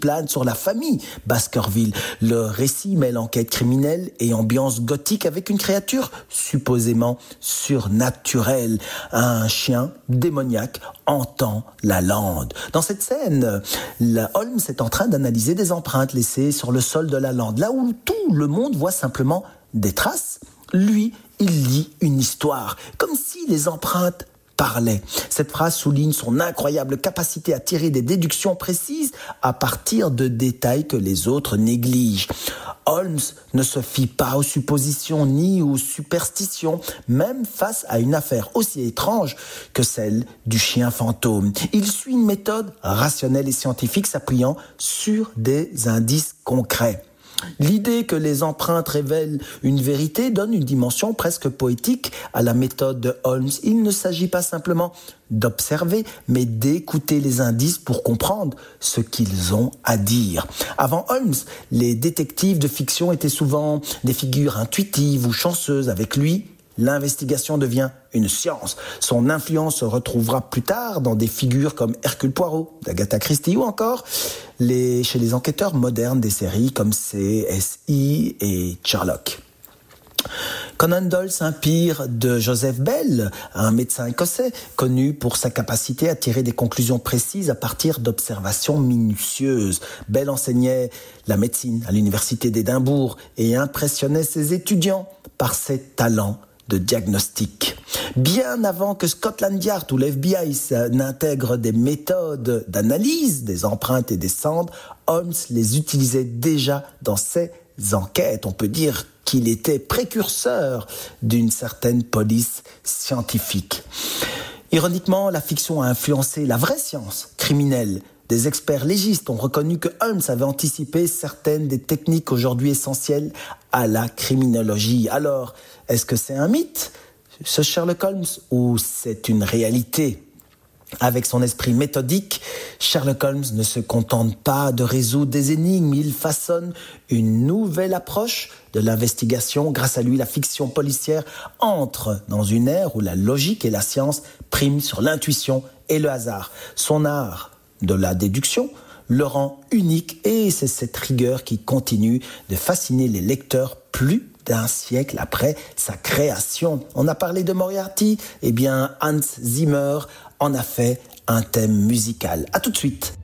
plane sur la famille Baskerville. Le récit mêle enquête criminelle et ambiance gothique avec une créature supposément surnaturelle. Un chien démoniaque entend la lande. Dans cette scène, Holmes est en train d'analyser des empreintes laissées sur le sol de la lande. Là où tout le monde voit simplement des traces, lui, il lit une histoire, comme si les empreintes parlait. Cette phrase souligne son incroyable capacité à tirer des déductions précises à partir de détails que les autres négligent. Holmes ne se fie pas aux suppositions ni aux superstitions, même face à une affaire aussi étrange que celle du chien fantôme. Il suit une méthode rationnelle et scientifique s'appuyant sur des indices concrets. L'idée que les empreintes révèlent une vérité donne une dimension presque poétique à la méthode de Holmes. Il ne s'agit pas simplement d'observer, mais d'écouter les indices pour comprendre ce qu'ils ont à dire. Avant Holmes, les détectives de fiction étaient souvent des figures intuitives ou chanceuses. Avec lui, l'investigation devient une science. Son influence se retrouvera plus tard dans des figures comme Hercule Poirot, d'Agatha Christie ou encore chez les enquêteurs modernes des séries comme CSI et Sherlock. Conan Doyle s'inspire de Joseph Bell, un médecin écossais connu pour sa capacité à tirer des conclusions précises à partir d'observations minutieuses. Bell enseignait la médecine à l'université d'Édimbourg et impressionnait ses étudiants par ses talents de diagnostic. Bien avant que Scotland Yard ou l'FBI n'intègrent des méthodes d'analyse des empreintes et des cendres, Holmes les utilisait déjà dans ses enquêtes. On peut dire qu'il était précurseur d'une certaine police scientifique. Ironiquement, la fiction a influencé la vraie science criminelle. Des experts légistes ont reconnu que Holmes avait anticipé certaines des techniques aujourd'hui essentielles à la criminologie. Alors, est-ce que c'est un mythe, ce Sherlock Holmes, ou c'est une réalité ? Avec son esprit méthodique, Sherlock Holmes ne se contente pas de résoudre des énigmes, il façonne une nouvelle approche de l'investigation. Grâce à lui, la fiction policière entre dans une ère où la logique et la science priment sur l'intuition et le hasard. Son art de la déduction le rend unique et c'est cette rigueur qui continue de fasciner les lecteurs plus d'un siècle après sa création. On a parlé de Moriarty, eh bien Hans Zimmer en a fait un thème musical. À tout de suite.